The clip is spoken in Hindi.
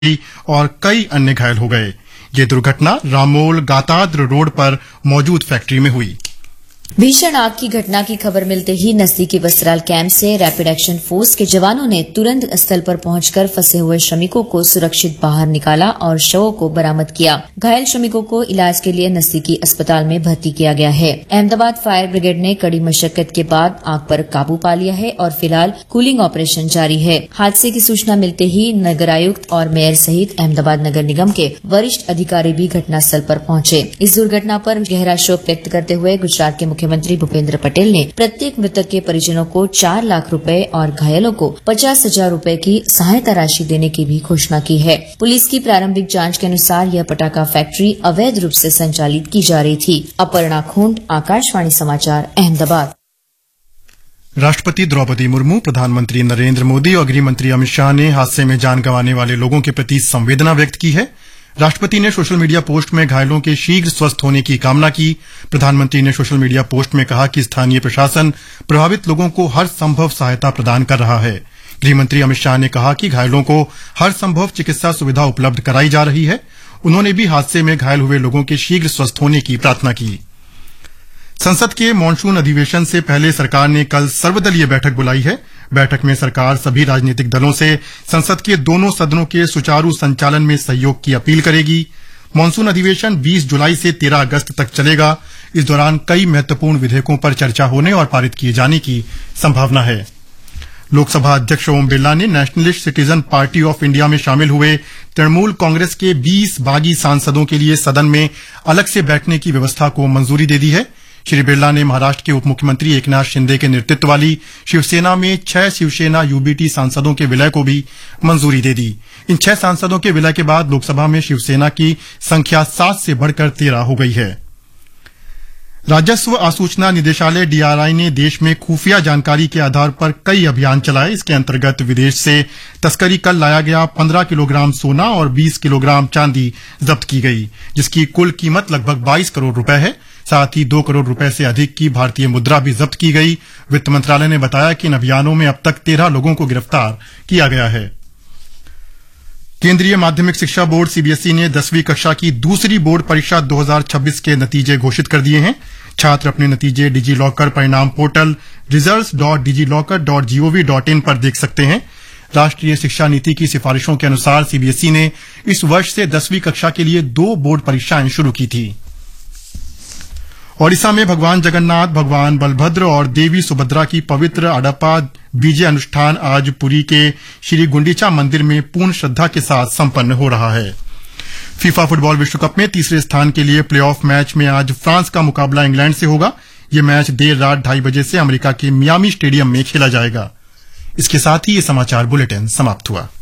और कई अन्य घायल हो गए। ये दुर्घटना रामोल गाताद्र रोड पर मौजूद फैक्ट्री में हुई। भीषण आग की घटना की खबर मिलते ही नजदीकी वस्त्राल कैंप से रैपिड एक्शन फोर्स के जवानों ने तुरंत स्थल पर पहुंचकर फंसे हुए श्रमिकों को सुरक्षित बाहर निकाला और शवों को बरामद किया। घायल श्रमिकों को इलाज के लिए नजदीकी अस्पताल में भर्ती किया गया है। अहमदाबाद फायर ब्रिगेड ने कड़ी मशक्कत के बाद आग पर काबू पा लिया है और फिलहाल कूलिंग ऑपरेशन जारी है। हादसे की सूचना मिलते ही नगर आयुक्त और मेयर सहित अहमदाबाद नगर निगम के वरिष्ठ अधिकारी भी घटनास्थल पर पहुंचे। इस दुर्घटना पर गहरा शोक व्यक्त करते हुए गुजरात के मुख्यमंत्री भूपेंद्र पटेल ने प्रत्येक मृतक के परिजनों को 4 लाख रुपए और घायलों को 50,000 रुपए की सहायता राशि देने की भी घोषणा की है। पुलिस की प्रारंभिक जांच के अनुसार यह पटाखा फैक्ट्री अवैध रूप से संचालित की जा रही थी। अपर्णा खूंट, आकाशवाणी समाचार, अहमदाबाद। राष्ट्रपति द्रौपदी मुर्मू, प्रधानमंत्री नरेंद्र मोदी और गृह मंत्री अमित शाह ने हादसे में जान गंवाने वाले लोगों के प्रति संवेदना व्यक्त की है। राष्ट्रपति ने सोशल मीडिया पोस्ट में घायलों के शीघ्र स्वस्थ होने की कामना की। प्रधानमंत्री ने सोशल मीडिया पोस्ट में कहा कि स्थानीय प्रशासन प्रभावित लोगों को हर संभव सहायता प्रदान कर रहा है। गृह मंत्री अमित शाह ने कहा कि घायलों को हर संभव चिकित्सा सुविधा उपलब्ध कराई जा रही है। उन्होंने भी हादसे में घायल हुए लोगों के शीघ्र स्वस्थ होने की प्रार्थना की। संसद के मॉनसून अधिवेशन से पहले सरकार ने कल सर्वदलीय बैठक बुलाई है। बैठक में सरकार सभी राजनीतिक दलों से संसद के दोनों सदनों के सुचारू संचालन में सहयोग की अपील करेगी। मॉनसून अधिवेशन 20 जुलाई से 13 अगस्त तक चलेगा। इस दौरान कई महत्वपूर्ण विधेयकों पर चर्चा होने और पारित किए जाने की संभावना है। लोकसभा अध्यक्ष ओम बिरला ने nationalist citizen party of India में शामिल हुए तृणमूल कांग्रेस के 20 बागी सांसदों के लिए सदन में अलग से बैठने की व्यवस्था को मंजूरी दे दी है। श्री बिरला ने महाराष्ट्र के उप मुख्यमंत्री एकनाथ शिंदे के नेतृत्व वाली शिवसेना में 6 शिवसेना यूबीटी सांसदों के विलय को भी मंजूरी दे दी। इन 6 सांसदों के विलय के बाद लोकसभा में शिवसेना की संख्या 7 से बढ़कर 13 हो गई है। राजस्व आसूचना निदेशालय डीआरआई ने देश में खुफिया जानकारी के आधार पर कई अभियान चलाए। इसके अंतर्गत विदेश से तस्करी कर लाया गया 15 किलोग्राम सोना और 20 किलोग्राम चांदी जब्त की गई, जिसकी कुल कीमत लगभग 22 करोड़ रुपए है। साथ ही 2 करोड़ रुपए से अधिक की भारतीय मुद्रा भी जब्त की गई। वित्त मंत्रालय ने बताया कि इन अभियानों में अब तक 13 लोगों को गिरफ्तार किया गया है। केंद्रीय माध्यमिक शिक्षा बोर्ड सीबीएसई ने 10वीं कक्षा की दूसरी बोर्ड परीक्षा 2026 के नतीजे घोषित कर दिए हैं। छात्र अपने नतीजे डिजी लॉकर परिणाम पोर्टल results.digilocker.gov.in पर देख सकते हैं। राष्ट्रीय शिक्षा नीति की सिफारिशों के अनुसार सीबीएसई ने इस वर्ष से 10वीं कक्षा के लिए 2 बोर्ड परीक्षाएं शुरू की थी। ओडिशा में भगवान जगन्नाथ, भगवान बलभद्र और देवी सुभद्रा की पवित्र अडप्पा विजय अनुष्ठान आज पुरी के श्री गुंडीचा मंदिर में पूर्ण श्रद्धा के साथ संपन्न हो रहा है। फीफा फुटबॉल विश्व कप में तीसरे स्थान के लिए प्लेऑफ मैच में आज फ्रांस का मुकाबला इंग्लैंड से होगा। यह मैच देर रात 2:30 बजे से अमेरिका के मियामी स्टेडियम में खेला जाएगा। इसके साथ ही ये समाचार बुलेटिन समाप्त हुआ।